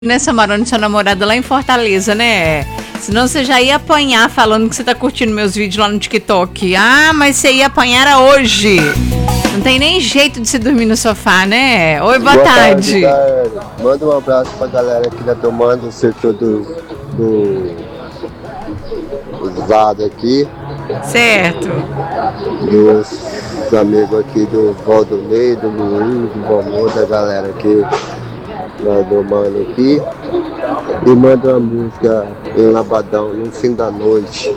Nessa Marone, sua namorada lá em Fortaleza, né? Senão você já ia apanhar falando que você tá curtindo meus vídeos lá no TikTok. Ah, mas você ia apanhar era hoje. Não tem nem jeito de se dormir no sofá, né? Oi, boa tarde. Manda um abraço pra galera aqui da Domando, o setor do Zado aqui. Certo. Dos amigos aqui do Valdonei, do Luiz, do Valmor, da galera aqui da Domando aqui. E manda uma música em Labadão, no fim da noite.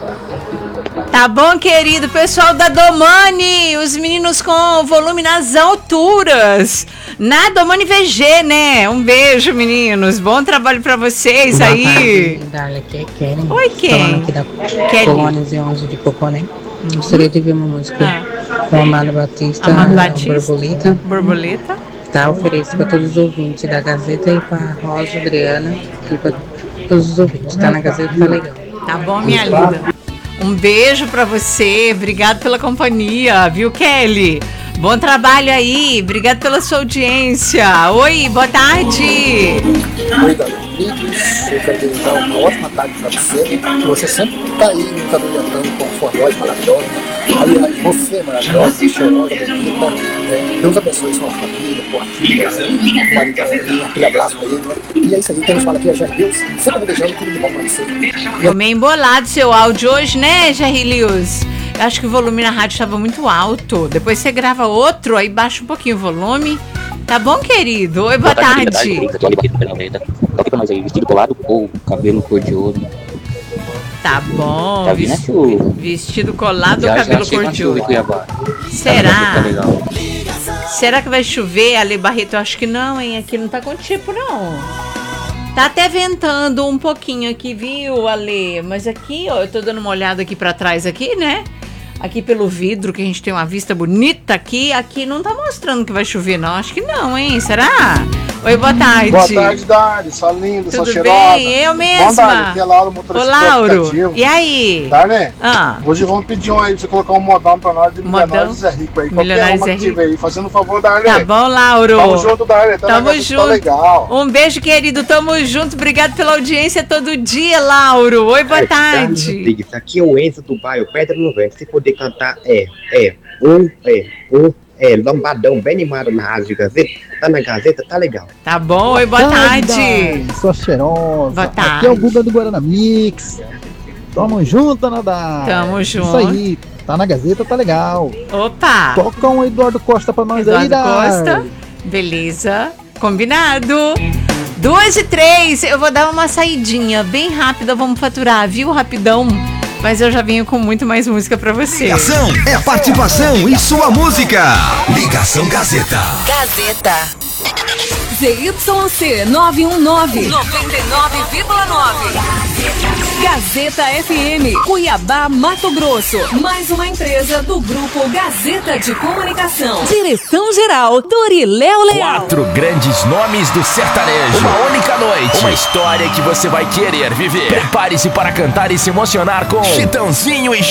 Tá bom, querido. Pessoal da Domani, os meninos com volume nas alturas. Na Domani VG, né? Um beijo, meninos. Bom trabalho pra vocês aí. Tarde, aqui é Kelly. Oi, Kelly. Falando aqui da Colônia 11 de Coconé. Gostaria de ver uma música com Amado Batista, Borboleta. Borboleta. Tá, ofereço para todos os ouvintes da Gazeta e para Rosa, Adriana e para todos os ouvintes. Tá na Gazeta, tá legal. Tá bom, minha linda. Um beijo pra você. Obrigado pela companhia, viu, Kelly? Bom trabalho aí. Obrigado pela sua audiência. Oi, boa tarde. Oi, Davi. Eu quero desejar uma ótima tarde para você. Que você sempre está aí nos abrilhantando com sua voz maravilhosa. Aliás, você é maravilhosa, cheirosa, bonita. Deus abençoe sua família, sua filha, marido, aquele abraço aí, né? E é isso aí, temos fala aqui, a Jair Deus, sempre desejando tudo de bom para você. Ficou meio embolado seu áudio hoje, né, Jair Lewis? Eu acho que o volume na rádio estava muito alto. Depois você grava outro, aí baixa um pouquinho o volume. Tá bom, querido? Oi, boa tarde. Toca pra nós aí, vestido colado ou cabelo cor de ouro. Tá bom. Tá vindo a chuva. Vestido colado ou cabelo cor de ouro? Será? Tá legal. Será que vai chover, Ale Barreto? Eu acho que não, hein? Aqui não tá com tipo, não. Tá até ventando um pouquinho aqui, viu, Ale? Mas aqui, ó, eu tô dando uma olhada aqui pra trás aqui, né? Aqui pelo vidro, que a gente tem uma vista bonita aqui. Aqui não tá mostrando que vai chover, não. Acho que não, hein? Será? Oi, boa tarde. Boa tarde, Dari. Sua linda, sua cheirosa. Tudo bem? Eu mesma. Bom, Dari, aqui é Lauro, motorista. Ô, Lauro. Aplicativo. E aí? Dari, Ah. hoje vamos pedir um aí pra você colocar um modão pra nós de Milionários Zé Rico aí. Milionários Zé Rico aí. Fazendo um favor, Dari. Tá bom, Lauro. Tamo junto, Dari. Tamo junto. Tá legal. Um beijo, querido. Tamo junto. Obrigado pela audiência todo dia, Lauro. Oi, boa tarde. Aqui é o Enzo do bairro Pedra no Vento. Se poder cantar, Lombadão, bem animado na rádio Gazeta. Tá na Gazeta, tá legal. Tá bom, oi, boa tarde. Sua cheirosa. Boa tarde. Aqui é o Guga do Guarana Mix. Tamo junto, Nadar. Tamo junto. Isso aí, tá na Gazeta, tá legal. Opa. Toca um Eduardo Costa pra nós Eduardo aí, Costa. Beleza. Combinado. 2h03, eu vou dar uma saidinha bem rápida, vamos faturar, viu? Rapidão. Mas eu já venho com muito mais música pra você. Ligação é participação e sua música. Ligação Gazeta. Gazeta. ZYC 919 99,9. Gazeta FM, Cuiabá, Mato Grosso. Mais uma empresa do Grupo Gazeta de Comunicação. Direção-geral, Toriléo Leal. 4 grandes nomes do sertanejo. Uma única noite. Uma história que você vai querer viver. Prepare-se para cantar e se emocionar com Chitãozinho e